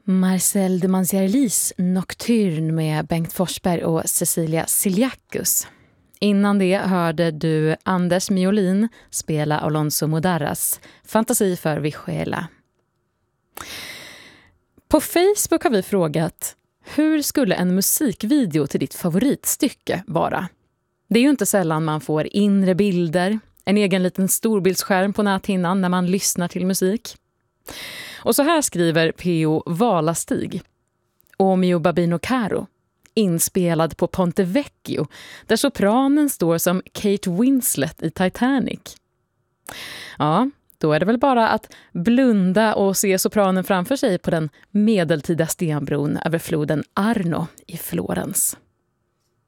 Marcel de Manciarelis Nocturne med Bengt Forsberg och Cecilia Siliacus. Innan det hörde du Anders Miolin spela Alonso Mudarras Fantasi för Visuela. På Facebook har vi frågat: hur skulle en musikvideo till ditt favoritstycke vara? Det är ju inte sällan man får inre bilder, en egen liten storbildsskärm på näthinnan när man lyssnar till musik. Och så här skriver P.O. Valastig. O mio babino caro, inspelad på Ponte Vecchio, där sopranen står som Kate Winslet i Titanic. Ja, då är det väl bara att blunda och se sopranen framför sig på den medeltida stenbron över floden Arno i Florens.